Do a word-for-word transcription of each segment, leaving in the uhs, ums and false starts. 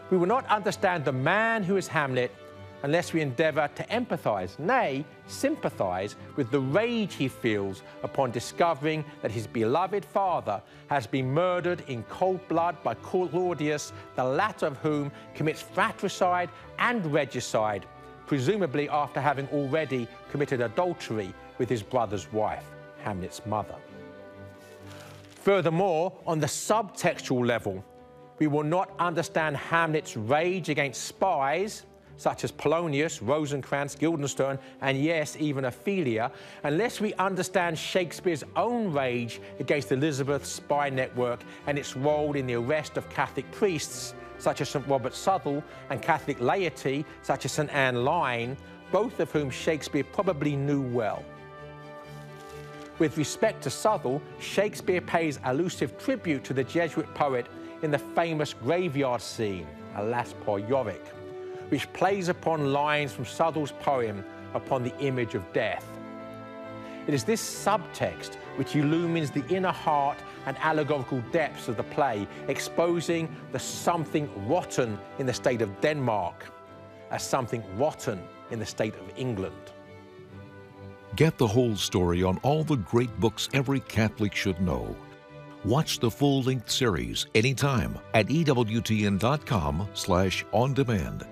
We will not understand the man who is Hamlet unless we endeavour to empathise, nay, sympathise with the rage he feels upon discovering that his beloved father has been murdered in cold blood by Claudius, the latter of whom commits fratricide and regicide, presumably after having already committed adultery with his brother's wife, Hamlet's mother. Furthermore, on the subtextual level, we will not understand Hamlet's rage against spies, such as Polonius, Rosencrantz, Guildenstern, and yes, even Ophelia, unless we understand Shakespeare's own rage against Elizabeth's spy network and its role in the arrest of Catholic priests, such as Saint Robert Southwell, and Catholic laity, such as Saint Anne Line, both of whom Shakespeare probably knew well. With respect to Southwell, Shakespeare pays elusive tribute to the Jesuit poet in the famous graveyard scene, Alas, Poor Yorick, which plays upon lines from Southwell's poem upon the image of death. It is this subtext which illumines the inner heart and allegorical depths of the play, exposing the something rotten in the state of Denmark as something rotten in the state of England. Get the whole story on all the great books every Catholic should know. Watch the full-length series anytime at E W T N dot com slash on demand.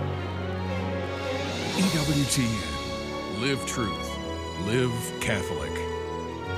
E W T N. Live truth. Live Catholic.